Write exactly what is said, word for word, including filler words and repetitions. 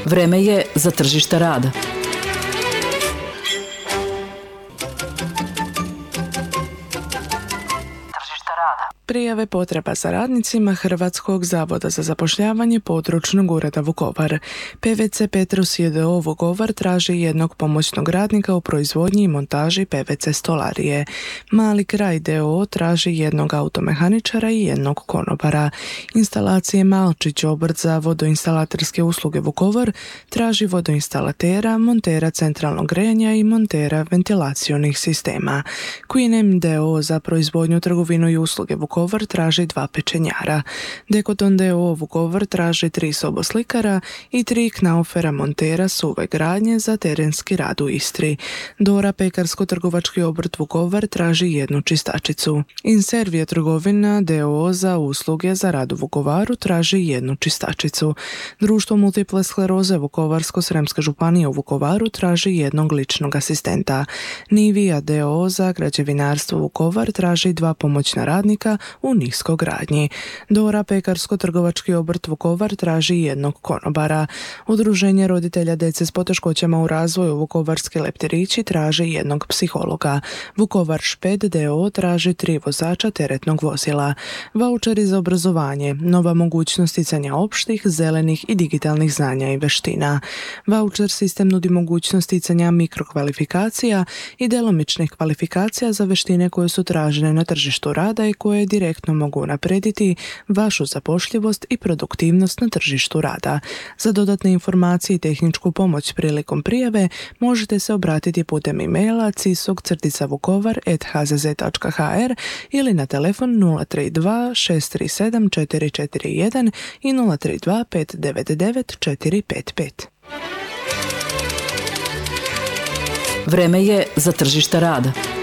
Vreme je za tržište rada. Prijave potreba za radnicima Hrvatskog zavoda za zapošljavanje područnog ureda Vukovar. P V C Petrus j d o Vukovar traži jednog pomoćnog radnika u proizvodnji i montaži P V C stolarije. Mali kraj d o o traži jednog automehaničara i jednog konobara. Instalacije Malčić, obrt za vodoinstalaterske usluge Vukovar, traži vodoinstalatera, montera centralnog grejanja i montera ventilacionih sistema. Queen d o o za proizvodnju, trgovinu i usluge Vukovar Vukovar traži dva pečenjara. Dekoton d o o Vukovar traži tri soboslikara i tri knaufera montera suve gradnje za terenski rad u Istri. Dora pekarsko-trgovački obrt Vukovar traži jednu čistačicu. Inservija trgovina d o o za usluge za rad u Vukovaru traži jednu čistačicu. Društvo multiple skleroze Vukovarsko-sremska županija u Vukovaru traži jednog ličnog asistenta. Nivija d o o za građevinarstvo Vukovar traži dva pomoćna radnika u niskogradnji. Dora pekarsko-trgovački obrt Vukovar traži jednog konobara. Udruženje roditelja djece s poteškoćama u razvoju Vukovarski leptirići traži jednog psihologa. Vukovar Šped d o o traži tri vozača teretnog vozila. Vaučeri za obrazovanje, nova mogućnost sticanja opštih, zelenih i digitalnih znanja i veština. Vaučer sistem nudi mogućnost sticanja mikrokvalifikacija i djelomičnih kvalifikacija za veštine koje su tražene na tržištu rada i koje direktno mogu naprediti vašu zapošljivost i produktivnost na tržištu rada. Za dodatne informacije i tehničku pomoć prilikom prijave možete se obratiti putem e-maila cisog crtica vukovar at h z z dot h r ili na telefon nula tri dva šest tri sedam četiri četiri jedan i nula tri dva pet devet devet četiri pet pet. Vreme je za tržište rada.